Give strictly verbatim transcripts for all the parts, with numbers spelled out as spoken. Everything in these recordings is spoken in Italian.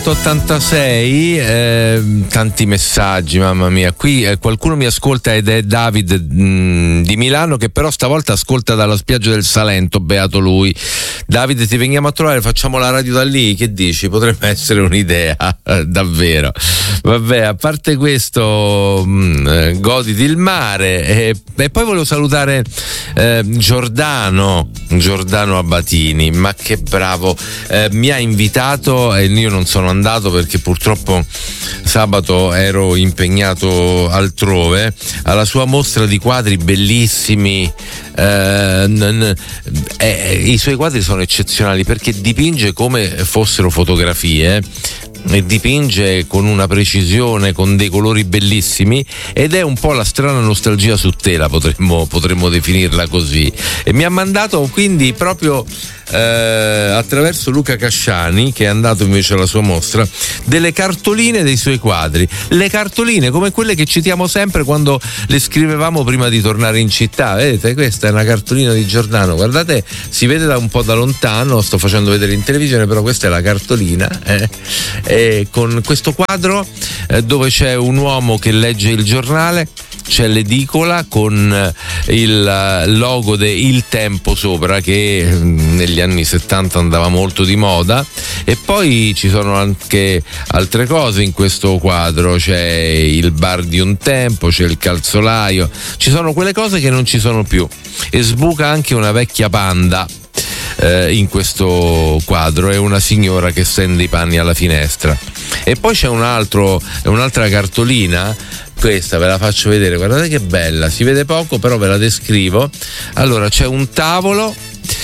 ottantasei, eh, tanti messaggi, mamma mia. Qui eh, qualcuno mi ascolta ed è David mh, di Milano, che però stavolta ascolta dalla spiaggia del Salento, beato lui. David, ti veniamo a trovare, facciamo la radio da lì, che dici? Potrebbe essere un'idea, eh, davvero. Vabbè, a parte questo, mh, goditi il mare. E, e poi volevo salutare eh, Giordano Giordano Abatini, ma che bravo, eh, mi ha invitato e io non sono andato perché purtroppo sabato ero impegnato altrove, alla sua mostra di quadri bellissimi. Eh, n- n- eh, i suoi quadri sono eccezionali perché dipinge come fossero fotografie e dipinge con una precisione, con dei colori bellissimi, ed è un po' la strana nostalgia su tela, potremmo, potremmo definirla così. E mi ha mandato quindi proprio eh, attraverso Luca Casciani, che è andato invece alla sua mostra, delle cartoline dei suoi quadri, le cartoline come quelle che citiamo sempre quando le scrivevamo prima di tornare in città. Vedete, questa è una cartolina di Giordano, guardate, si vede da un po' da lontano, sto facendo vedere in televisione, però questa è la cartolina, eh. E con questo quadro eh, dove c'è un uomo che legge il giornale, c'è l'edicola con il logo de Il Tempo sopra, che negli anni settanta andava molto di moda, e poi ci sono anche altre cose in questo quadro, c'è il bar di un tempo, c'è il calzolaio, ci sono quelle cose che non ci sono più, e sbuca anche una vecchia panda Eh, in questo quadro, è una signora che stende i panni alla finestra. E poi c'è un altro, un'altra cartolina, questa ve la faccio vedere, guardate che bella, si vede poco però ve la descrivo. Allora, c'è un tavolo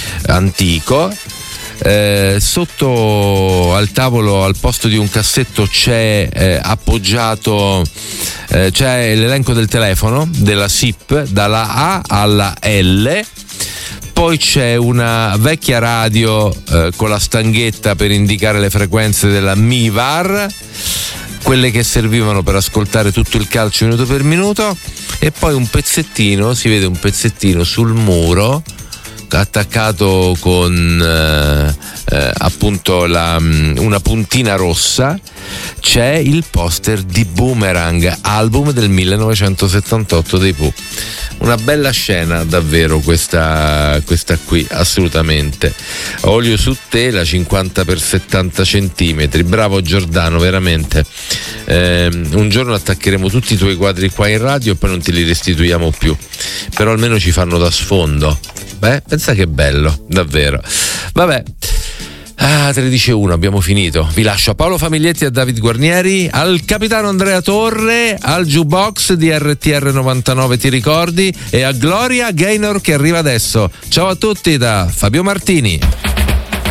antico, eh, sotto al tavolo, al posto di un cassetto, c'è eh, appoggiato eh, c'è l'elenco del telefono della S I P dalla A alla L. Poi c'è una vecchia radio eh, con la stanghetta per indicare le frequenze della Mivar, quelle che servivano per ascoltare tutto il calcio minuto per minuto, e poi un pezzettino, si vede un pezzettino sul muro attaccato con eh, eh, appunto la, una puntina rossa, c'è il poster di Boomerang, album del millenovecentosettantotto dei Pooh. Una bella scena davvero questa, questa qui, assolutamente. Olio su tela, cinquanta per settanta centimetri, bravo Giordano, veramente. Eh, un giorno attaccheremo tutti i tuoi quadri qua in radio e poi non te li restituiamo più, però almeno ci fanno da sfondo. Beh, pensa che bello, davvero. Vabbè. Ah, tredici e uno, abbiamo finito. Vi lascio a Paolo Famiglietti e a David Guarnieri, al capitano Andrea Torre, al jukebox di R T R novantanove, ti ricordi? E a Gloria Gaynor che arriva adesso. Ciao a tutti da Fabio Martini.